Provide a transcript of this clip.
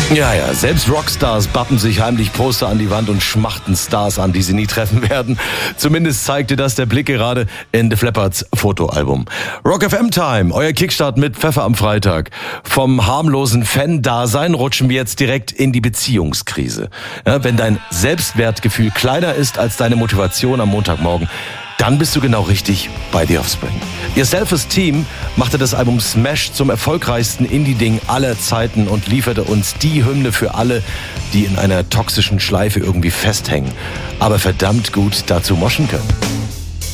Ja, selbst Rockstars bappen sich heimlich Poster an die Wand und schmachten Stars an, die sie nie treffen werden. Zumindest zeigte das der Blick gerade in Def Leppards Fotoalbum. Rock FM Time, euer Kickstart mit Pfeffer am Freitag. Vom harmlosen Fan-Dasein rutschen wir jetzt direkt in die Beziehungskrise. Ja, wenn dein Selbstwertgefühl kleiner ist als deine Motivation am Montagmorgen, dann bist du genau richtig bei The Offspring. Ihr Self-Esteem machte das Album Smash zum erfolgreichsten Indie-Ding aller Zeiten und lieferte uns die Hymne für alle, die in einer toxischen Schleife irgendwie festhängen, aber verdammt gut dazu moschen können.